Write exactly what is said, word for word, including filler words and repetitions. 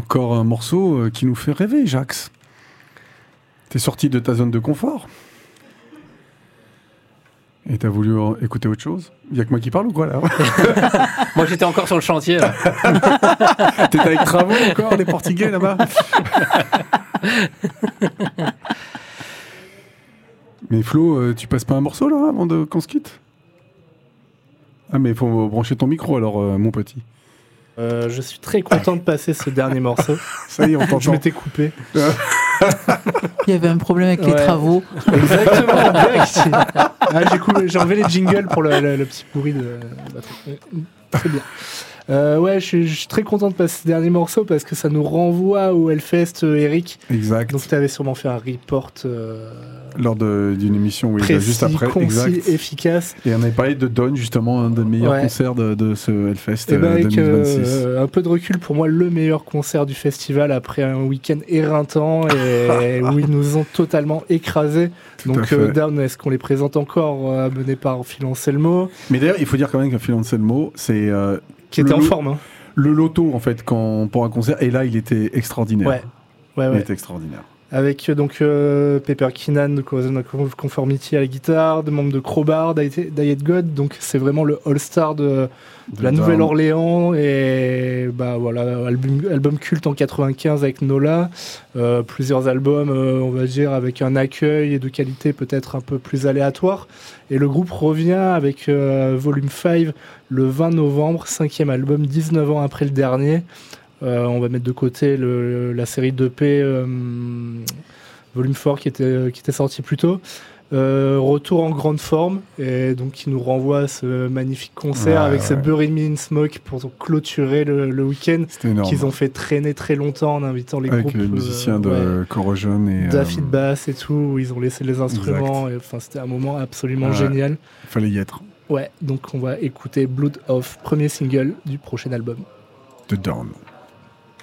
Encore un morceau euh, qui nous fait rêver, Jax. T'es sorti de ta zone de confort. Et t'as voulu euh, écouter autre chose? Il y a que moi qui parle ou quoi là? Moi j'étais encore sur le chantier là. T'étais avec travaux encore, les Portugais là-bas? Mais Flo, euh, tu passes pas un morceau là avant de, qu'on se quitte? Ah mais il faut brancher ton micro alors euh, mon petit. Euh, je suis très content de passer ce dernier morceau. Ça y est, on t'entend. Je m'étais coupé. Il y avait un problème avec Ouais. les travaux. Exactement. direct. Ah, j'ai, coupé, j'ai enlevé les jingles pour le, le, le petit pourri de la batterie. Très bien. Euh, ouais, je suis, je suis très content de passer ce dernier morceau parce que ça nous renvoie au Hellfest, euh, Eric. Exact. Donc tu avais sûrement fait un report euh, Lors de, d'une émission, oui, précis, juste après. concis, Exact. efficace. Et on avait parlé de Dawn, justement, un des meilleurs Ouais. concerts de, de ce Hellfest Et ben euh, avec deux mille vingt-six. euh, un peu de recul, pour moi, le meilleur concert du festival après un week-end éreintant et où ils nous ont totalement écrasés. Tout à Donc fait. euh, Down, est-ce qu'on les présente encore, euh, menés par Phil Anselmo, Mais d'ailleurs, il faut dire quand même qu'un Phil Anselmo, c'est euh, qui était le en lot- forme. Hein. le loto, en fait, quand, pour un concert. Et là, il était extraordinaire. Ouais, ouais, Il ouais. était extraordinaire. Avec euh, donc euh, Pepper Keenan de Corrosion of Conformity à la guitare, des membres de Crowbar, Diet Diet God. Donc c'est vraiment le all-star de, de la Dawn. Nouvelle-Orléans et bah voilà, album, album culte en quatre-vingt-quinze avec Nola, euh, plusieurs albums euh, on va dire avec un accueil et de qualité peut-être un peu plus aléatoire, et le groupe revient avec euh, Volume cinq le vingt novembre, cinquième album dix-neuf ans après le dernier. Euh, on va mettre de côté le, la série d'E P euh, Volume quatre qui était, qui était sorti plus tôt. Euh, retour en grande forme, et donc qui nous renvoie à ce magnifique concert Ouais, avec ouais. ce Bury Me in Smoke pour clôturer le, le week-end, C'était énorme. qu'ils ont fait traîner très longtemps en invitant les Avec groupes les musiciens de euh, ouais, Corrosion et... Daffy euh, de basse et tout, où ils ont laissé les instruments, et, enfin, c'était un moment absolument Ouais. génial. Il fallait y être. Ouais, donc on va écouter Blood Off, premier single du prochain album. De Dawn.